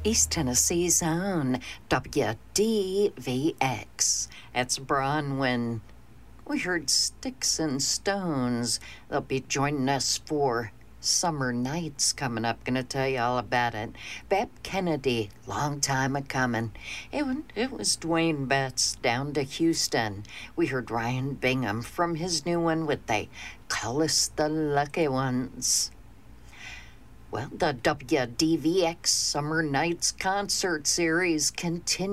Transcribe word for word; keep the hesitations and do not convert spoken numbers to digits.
East Tennessee's own W D V X. It's Bronwyn. We heard Sticks and Stones. They'll be joining us for Summer Nights coming up. Gonna tell you all about it. Bab Kennedy, long time a coming. It, it was Dwayne Betts down to Houston. We heard Ryan Bingham from his new one with They Call Us the Lucky Ones. Well, the W D V X Summer Nights concert series continues.